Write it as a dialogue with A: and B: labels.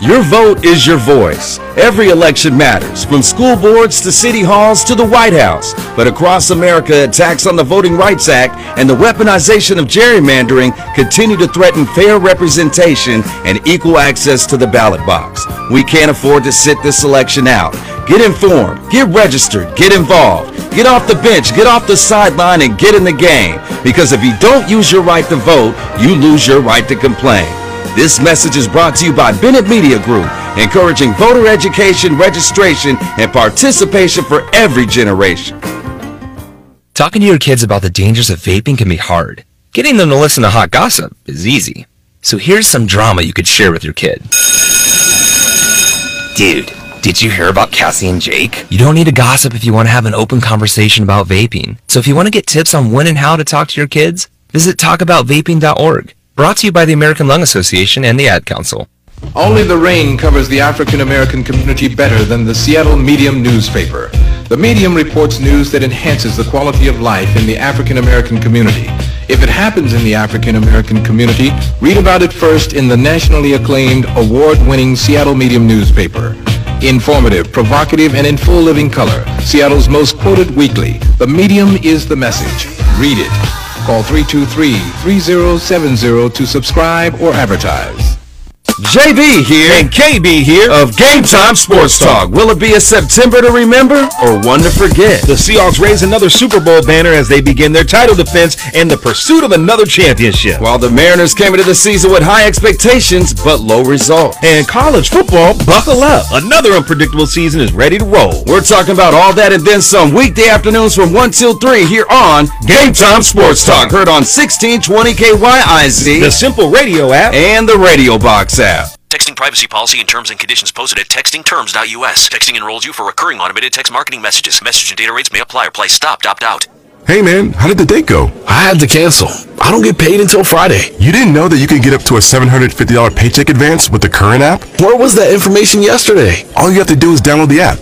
A: Your vote is your voice. Every election matters, from school boards to city halls to the White House. But across America, attacks on the Voting Rights Act and the weaponization of gerrymandering continue to threaten fair representation and equal access to the ballot box. We can't afford to sit this election out. Get informed, get registered, get involved. Get off the bench, get off the sideline, and get in the game. Because if you don't use your right to vote, you lose your right to complain. This message is brought to you by Bennett Media Group, encouraging voter education, registration, and participation for every generation.
B: Talking to your kids about the dangers of vaping can be hard. Getting them to listen to hot gossip is easy. So here's some drama you could share with your kid. Dude, did you hear about Cassie and Jake? You don't need to gossip if you want to have an open conversation about vaping. So if you want to get tips on when and how to talk to your kids, visit talkaboutvaping.org. Brought to you by the American Lung Association and the Ad Council.
C: Only the rain covers the African American community better than the Seattle Medium newspaper. The Medium reports news that enhances the quality of life in the African American community. If it happens in the African American community, read about it first in the nationally acclaimed, award-winning Seattle Medium newspaper. Informative, provocative, and in full living color, Seattle's most quoted weekly. The Medium is the message. Read it. Call 323-3070 to subscribe or advertise.
A: JB here and KB here of Game Time Sports Talk. Will it be a September to remember or one to forget?
D: The Seahawks raise another Super Bowl banner as they begin their title defense and the pursuit of another championship.
A: While the Mariners came into the season with high expectations but low results.
D: And college football, buckle up. Another unpredictable season is ready to roll.
A: We're talking about all that and then some weekday afternoons from 1 till 3 here on Game Time Sports Talk. Heard on 1620 KYIZ,
D: the Simple Radio app,
A: and the Radio Box app.
E: Texting privacy policy and terms and conditions posted at textingterms.us. Texting enrolls you for recurring automated text marketing messages. Message and data rates may apply or price stopped. Opt out.
F: Hey man, how did the date go?
G: I had to cancel. I don't get paid until Friday.
F: You didn't know that you could get up to a $750 paycheck advance with the Current app?
G: Where was that information yesterday?
F: All you have to do is download the app.